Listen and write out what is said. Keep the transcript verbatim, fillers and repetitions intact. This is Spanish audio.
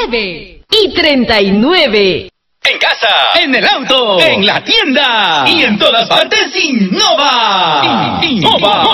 nueve y treinta y nueve. En casa, en el auto, en la tienda y en todas partes, Innova. Innova.